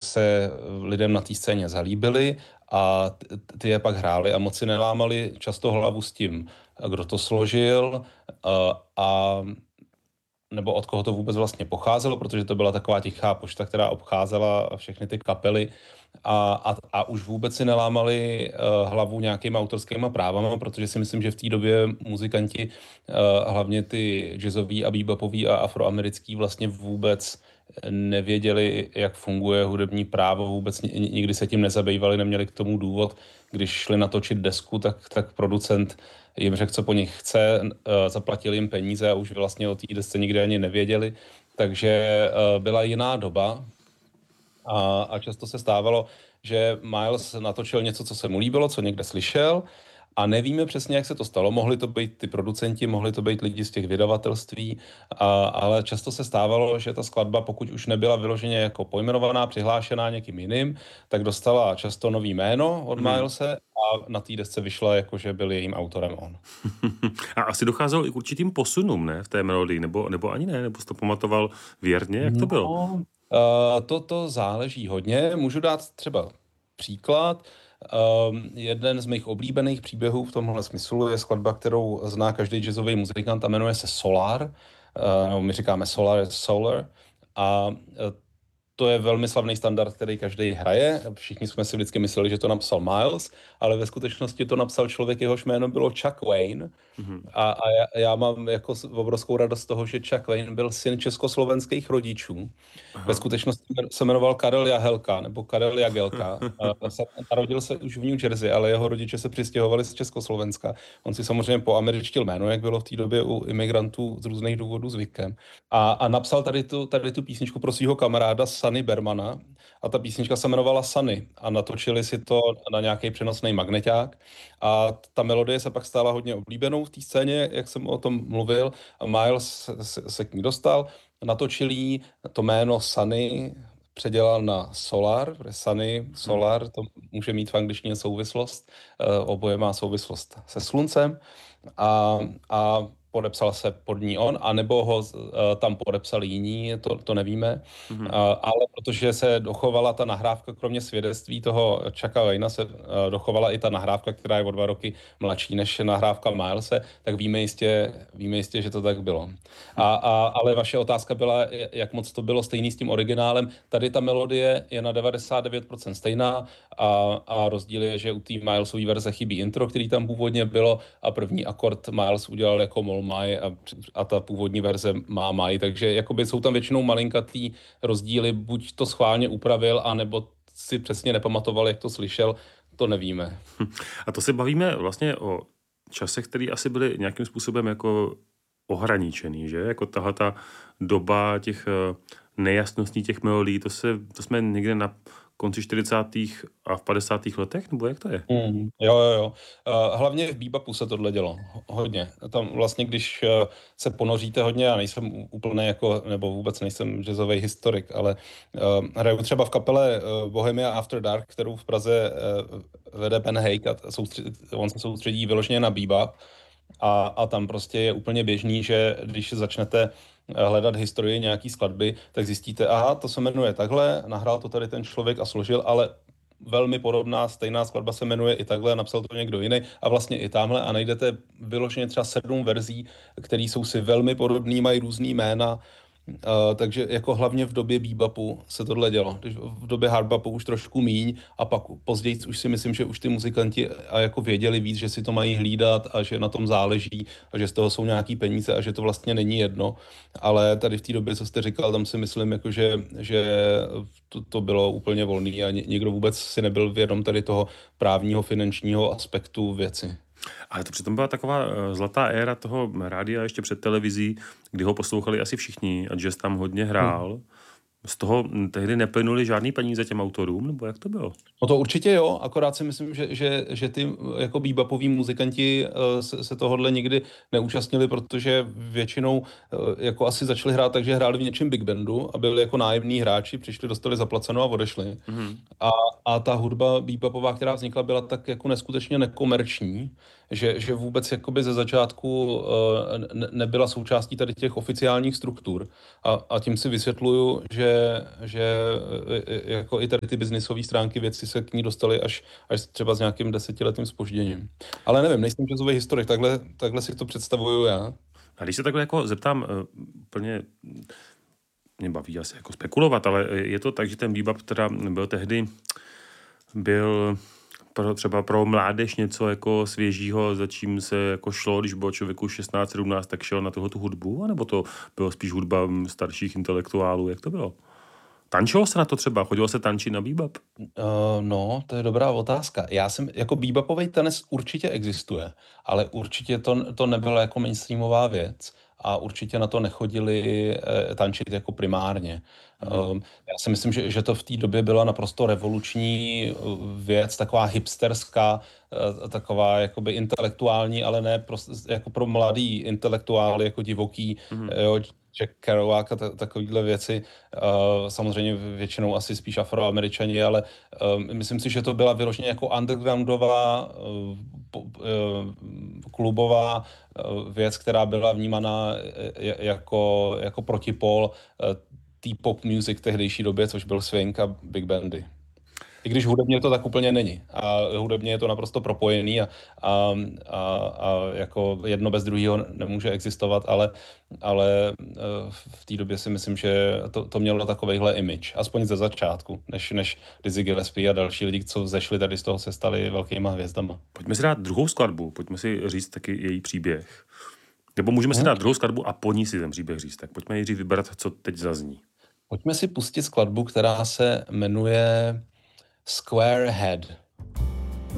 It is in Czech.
se lidem na té scéně zalíbily a ty je pak hráli a moc si nelámali často hlavu s tím, kdo to složil a nebo od koho to vůbec vlastně pocházelo, protože to byla taková tichá pošta, která obcházela všechny ty kapely a už vůbec si nelámali hlavu nějakýma autorskýma právama, protože si myslím, že v té době muzikanti, hlavně ty jazzoví a bebopoví a afroamerický vlastně vůbec nevěděli, jak funguje hudební právo, vůbec nikdy se tím nezabývali, neměli k tomu důvod. Když šli natočit desku, tak producent jim řekl, co po nich chce, zaplatil jim peníze a už vlastně o té desce nikdy ani nevěděli. Takže byla jiná doba a často se stávalo, že Miles natočil něco, co se mu líbilo, co někde slyšel a nevíme přesně, jak se to stalo. Mohli to být ty producenti, mohli to být lidi z těch vydavatelství, ale často se stávalo, že ta skladba, pokud už nebyla vyloženě jako pojmenovaná, přihlášená někým jiným, tak dostala často nový jméno od Milese a na té desce vyšla, jako že byl jejím autorem on. A asi docházelo i k určitým posunům, ne, v té melodii, nebo ani ne, nebo jsi to pamatoval věrně, jak to bylo? To záleží hodně. Můžu dát třeba příklad. Jeden z mých oblíbených příběhů v tomhle smyslu je skladba, kterou zná každý jazzový muzikant a jmenuje se Solar. Nebo my říkáme Solar. A to je velmi slavný standard, který každý hraje. Všichni jsme si vždycky mysleli, že to napsal Miles, ale ve skutečnosti to napsal člověk, jehož jméno bylo Chuck Wayne. A já mám jako obrovskou radost z toho, že Chuck Wayne byl syn československých rodičů. Ve skutečnosti se jmenoval Karel Jahelka, nebo Karel Jagelka. Narodil se už v New Jersey, ale jeho rodiče se přistěhovali z Československa. On si samozřejmě poameričtil jméno, jak bylo v té době u imigrantů z různých důvodů zvykem. A napsal tady tu písničku pro svého kamaráda Sunny Bermana. A ta písnička se jmenovala Sunny a natočili si to na nějaký přenosný magneťák. A ta melodie se pak stala hodně oblíbenou v té scéně, jak jsem o tom mluvil. A Miles se k ní dostal, natočil jí, to jméno Sunny předělal na Solar, protože Sunny, Solar, to může mít v angličtině souvislost, oboje má souvislost se sluncem a podepsal se pod ní on, anebo ho tam podepsali jiní, to nevíme. Ale protože se dochovala ta nahrávka, kromě svědectví toho Chucka Wayna, se dochovala i ta nahrávka, která je o 2 roky mladší než nahrávka Milese, tak víme jistě, že to tak bylo. Ale vaše otázka byla, jak moc to bylo stejný s tím originálem. Tady ta melodie je na 99% stejná a rozdíl je, že u té Milesové verze chybí intro, který tam původně bylo a první akord Miles udělal jako mol maj a ta původní verze má maj, takže jakoby jsou tam většinou malinkatý rozdíly, buď to schválně upravil, anebo si přesně nepamatoval, jak to slyšel, to nevíme. A to se bavíme vlastně o časech, které asi byly nějakým způsobem jako ohraničený, že? Jako tahleta doba těch nejasností těch melodií, to jsme někde na konci 40. a v 50. letech, nebo jak to je? Jo. Hlavně v bebopu se tohle dělo hodně. Tam vlastně, když se ponoříte hodně, já nejsem úplně jako, nebo vůbec nejsem jazzový historik, ale hraju třeba v kapele Bohemia After Dark, kterou v Praze vede Ben Hake a on se soustředí vyloženě na bebop a tam prostě je úplně běžný, že když začnete hledat historii nějaký skladby, tak zjistíte, aha, to se jmenuje takhle, nahrál to tady ten člověk a složil, ale velmi podobná, stejná skladba se jmenuje i takhle, napsal to někdo jiný a vlastně i tamhle a najdete vyloženě třeba 7 verzí, které jsou si velmi podobné, mají různý jména, takže jako hlavně v době bebopu se tohle dělo. V době hardbopu už trošku míň a pak později už si myslím, že už ty muzikanti a jako věděli víc, že si to mají hlídat a že na tom záleží a že z toho jsou nějaký peníze a že to vlastně není jedno. Ale tady v té době, co jste říkal, tam si myslím, jako že to bylo úplně volný a nikdo vůbec si nebyl vědom tady toho právního, finančního aspektu věci. Ale to přitom byla taková zlatá éra toho rádia ještě před televizí, kdy ho poslouchali asi všichni a jazz tam hodně hrál. Z toho tehdy neplynuli žádný peníze těm autorům, nebo jak to bylo? No to určitě jo, akorát si myslím, že ty jako bebopoví muzikanti se tohodle nikdy neúčastnili, protože většinou jako asi začali hrát tak, že hráli v něčím big bandu a byli jako nájemní hráči, přišli, dostali zaplaceno a odešli. A ta hudba bebopová, která vznikla, byla tak jako neskutečně nekomerční, že vůbec jakoby ze začátku nebyla součástí tady těch oficiálních struktur. A tím si vysvětluju, že že jako i tady ty biznisové stránky věci se k ní dostaly až třeba s nějakým 10letým zpožděním. Ale nevím, nejsem jazzový historik, takhle si to představuju já. A když se takhle jako zeptám, úplně mě baví asi jako spekulovat, ale je to tak, že ten bebop teda byl třeba pro mládež něco jako svěžího, za čím se jako šlo, když bylo člověku 16-17, tak šel na tu hudbu, anebo to bylo spíš hudba starších intelektuálů, jak to bylo? Tančilo se na to třeba? Chodilo se tančit na bebop? No, to je dobrá otázka. Jako bebopový tanec určitě existuje, ale určitě to nebyla jako mainstreamová věc a určitě na to nechodili tančit jako primárně. Já si myslím, že to v té době byla naprosto revoluční věc, taková hipsterská, taková jakoby intelektuální, ale ne jako pro mladý intelektuály, jako divoký, jo, Jack Kerouac a takovýhle věci. Samozřejmě většinou asi spíš Afroameričani, ale myslím si, že to byla vyloženě jako undergroundová klubová věc, která byla vnímaná jako protipol té pop music tehdejší době, což byl swing a big bandy. I když hudebně to tak úplně není. A hudebně je to naprosto propojený a jako jedno bez druhého nemůže existovat, ale v té době si myslím, že to mělo takovejhle image, aspoň ze začátku, než Dizzy Gillespie a další lidi, co zešli tady z toho, se stali velkýma hvězdama. Pojďme si dát druhou skladbu, pojďme si říct taky její příběh. Nebo můžeme si dát druhou skladbu a po ní si ten příběh říct. Tak pojďme nejdřív vybrat, co teď zazní. Pojďme si pustit skladbu, která se jmenuje Square Head.